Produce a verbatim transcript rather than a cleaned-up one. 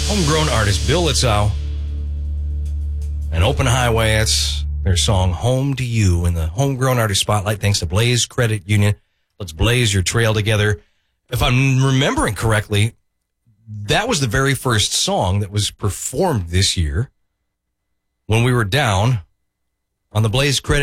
Homegrown artist Bill Litzow and Open Highway. That's their song Home to You in the Homegrown Artist Spotlight. Thanks to Blaze Credit Union. Let's blaze your trail together. If I'm remembering correctly, that was the very first song that was performed this year when we were down on the Blaze Credit